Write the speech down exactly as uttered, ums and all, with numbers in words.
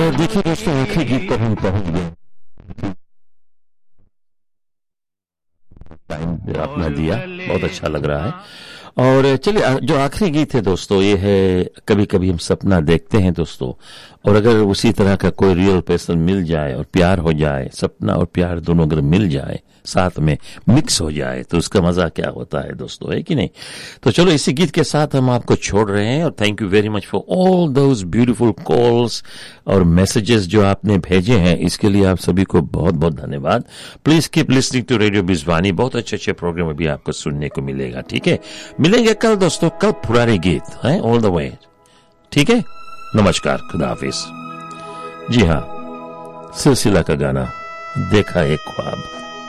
और देखिए दोस्तों, आखिरी गीत पर हम पहुंच गए। टाइम आपने दिया, बहुत अच्छा लग रहा है। और चलिए, जो आखिरी गीत है दोस्तों, ये है कभी कभी हम सपना देखते हैं दोस्तों, और अगर उसी तरह का कोई रियल पर्सन मिल जाए और प्यार हो जाए, सपना और प्यार दोनों अगर मिल जाए, साथ में मिक्स हो जाए, तो उसका मजा क्या होता है दोस्तों, है कि नहीं। तो चलो, इसी गीत के साथ हम आपको छोड़ रहे हैं। और thank you very much for all those beautiful calls और मैसेजेस जो आपने भेजे हैं, इसके लिए आप सभी को बहुत बहुत धन्यवाद। Please keep listening to radio बिजवानी, बहुत अच्छे अच्छे प्रोग्राम अभी आपको सुनने को मिलेगा। ठीक है, मिलेंगे कल दोस्तों, कल पुराने गीत हैं ऑल द वे। ठीक है, नमस्कार, खुदा हाफिज। जी हाँ, सिलसिला का गाना देखा एक ख्वाब।